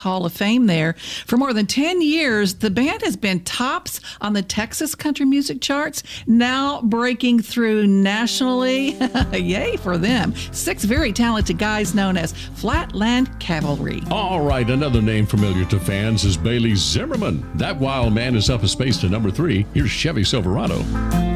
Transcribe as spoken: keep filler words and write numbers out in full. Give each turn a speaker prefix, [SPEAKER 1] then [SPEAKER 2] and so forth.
[SPEAKER 1] Hall of Fame there. For more than ten years, the band has been tops on the Texas country music charts, now breaking through nationally. Yay for them. Six very talented guys known as Flatland Cavalry.
[SPEAKER 2] All right, another name familiar to fans is Bailey Zimmerman. That wild man is up a space to number three. Here's Chevy Silverado.